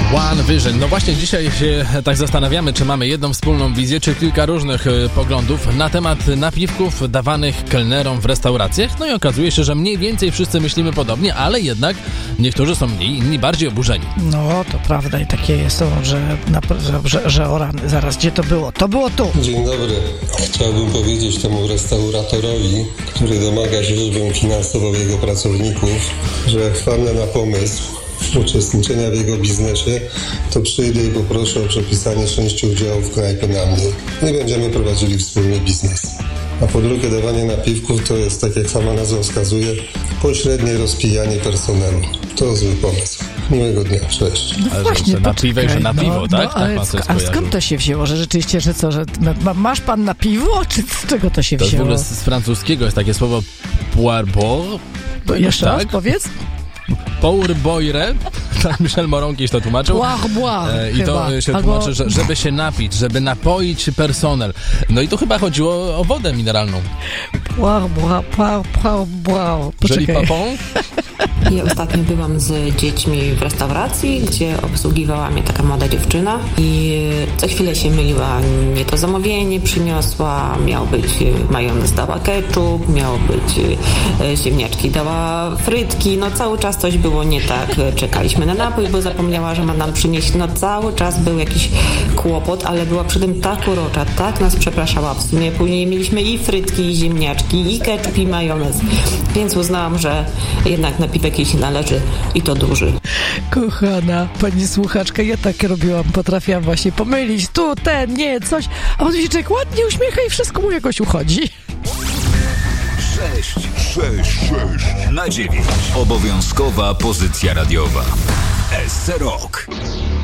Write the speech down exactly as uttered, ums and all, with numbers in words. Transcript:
One Vision. No właśnie dzisiaj się tak zastanawiamy, czy mamy jedną wspólną wizję, czy kilka różnych y, poglądów na temat napiwków dawanych kelnerom w restauracjach. No i okazuje się, że mniej więcej wszyscy myślimy podobnie, ale jednak niektórzy są mniej, inni bardziej oburzeni. No, to prawda i takie jest to, że, że, że, że o rany, zaraz, gdzie to było? To było tu. Dzień dobry. Chciałbym powiedzieć temu restauratorowi, który domaga się, żebym finansował jego pracowników, że jak wpadnę na pomysł uczestniczenia w jego biznesie, to przyjdę i poproszę o przepisanie sześciu udziałów knajpy na mnie. Nie będziemy prowadzili wspólnie biznes. A po drugie, dawanie napiwków to jest, tak jak sama nazwa wskazuje, pośrednie rozpijanie personelu. To zły pomysł. Miłego dnia, cześć. No właśnie, że napiwek, że na piwo, no, tak? No, tak ale pan sk- a skojarzył. skąd to się wzięło, że rzeczywiście, że co, że ma, masz pan na piwo, czy z czego to się To jest w wzięło? ogóle z, z francuskiego, jest takie słowo poirboire. Bo jeszcze tak? raz powiedz? Pourboire, tak Michel Moron kiedyś to tłumaczył. Boire, boire, E, I to chyba. się Albo... tłumaczy, że, żeby się napić, żeby napoić personel. No i tu chyba chodziło o wodę mineralną. Boire, boire, boire, boire, boire. Jeżeli Poczekaj. papą, Ja ostatnio byłam z dziećmi w restauracji, gdzie obsługiwała mnie taka młoda dziewczyna i co chwilę się myliła. Nie to zamówienie przyniosła, miał być majonez, dała ketchup, miał być e, ziemniaczki, dała frytki. No cały czas coś było nie tak. Czekaliśmy na napój, bo zapomniała, że ma nam przynieść. No cały czas był jakiś kłopot, ale była przy tym tak urocza, tak nas przepraszała. W sumie później mieliśmy i frytki, i ziemniaczki, i ketchup, i majonez. Więc uznałam, że jednak napiwek jej się należy i to duży. Kochana pani słuchaczka, ja tak robiłam, potrafiłam właśnie pomylić tu, ten, nie, coś, a potem się człowiek ładnie uśmiecha i wszystko mu jakoś uchodzi. sześć, sześć, sześć na dziewięć. Obowiązkowa pozycja radiowa. S C Rock.